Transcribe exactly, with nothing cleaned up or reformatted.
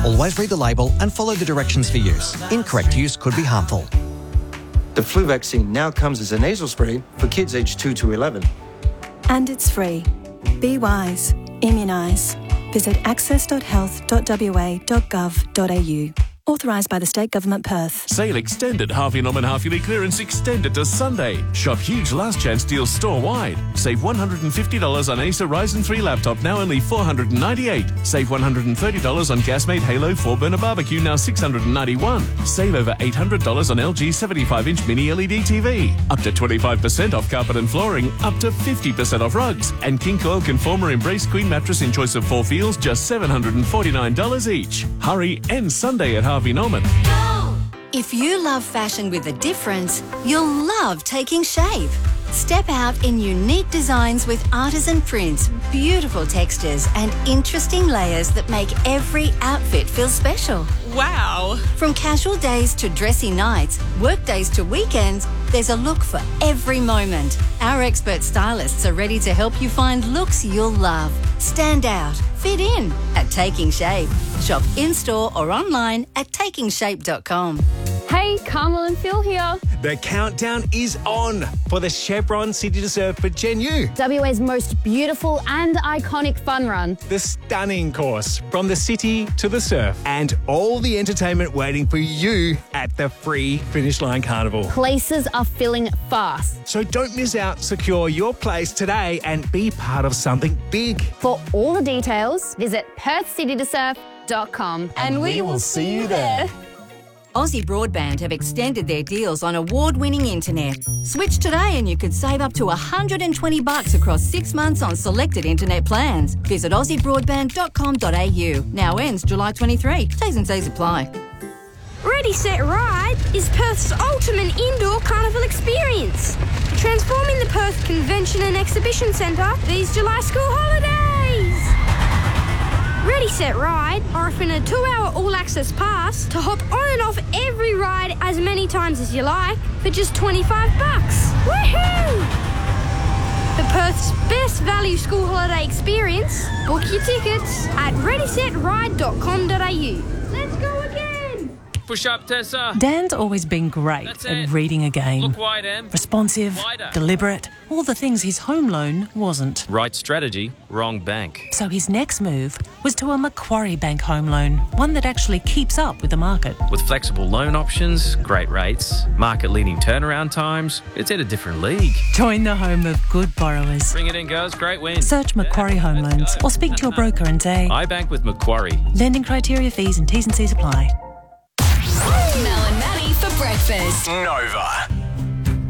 Always read the label and follow the directions for use. Incorrect use could be harmful. The flu vaccine now comes as a nasal spray for kids aged two to eleven. And it's free. Be wise. Immunise. Visit access dot health dot w a dot gov dot a u. Authorised by the State Government, Perth. Sale extended. Harvey Norman half-yearly clearance extended to Sunday. Shop huge last chance deals store-wide. Save one hundred fifty dollars on Acer Ryzen three laptop, now only four hundred ninety-eight dollars. Save one hundred thirty dollars on Gasmate Halo four burner barbecue, now six hundred ninety-one dollars. Save over eight hundred dollars on L G seventy-five inch mini L E D T V. Up to twenty-five percent off carpet and flooring. Up to fifty percent off rugs. And King Coil Conformer Embrace Queen mattress in choice of four feels, just seven hundred forty-nine dollars each. Hurry, end Sunday at Harvey Norman. If you love fashion with a difference, you'll love Taking Shape. Step out in unique designs with artisan prints, beautiful textures and interesting layers that make every outfit feel special. Wow! From casual days to dressy nights, work days to weekends, there's a look for every moment. Our expert stylists are ready to help you find looks you'll love. Stand out, fit in at Taking Shape. Shop in-store or online at taking shape dot com. Hey, Carmel and Phil here. The countdown is on for the Chevron City to Surf for Gen U. W A's most beautiful and iconic fun run. The stunning course from the city to the surf and all the entertainment waiting for you at the free Finish Line Carnival. Places are filling fast. So don't miss out. Secure your place today and be part of something big. For all the details, visit perth city to surf dot com. And, and we, we will see you there. Aussie Broadband have extended their deals on award-winning internet. Switch today and you could save up to one hundred twenty bucks across six months on selected internet plans. Visit aussie broadband dot com dot a u. Now ends July twenty-third. T's and C's apply. Ready, Set, Ride is Perth's ultimate indoor carnival experience. Transforming the Perth Convention and Exhibition Centre these July school holidays. Ready, Set, Ride are offering a two-hour all-access pass to hop on and off every ride as many times as you like for just twenty-five bucks. Woohoo! For Perth's best value school holiday experience, book your tickets at ready set ride dot com dot a u. Let's go again! Push up, Tessa. Dan's always been great That's at it. reading a game. Look wide, Em. Responsive, Wider. deliberate, all the things his home loan wasn't. Right strategy, wrong bank. So his next move was to a Macquarie Bank home loan, one that actually keeps up with the market. With flexible loan options, great rates, market-leading turnaround times, it's in a different league. Join the home of good borrowers. Bring it in, girls. Great win. Search Macquarie Home Loans or speak to your broker and say, I bank with Macquarie. Lending criteria, fees and T's and C's apply. Mel and Maddie for breakfast. Nova.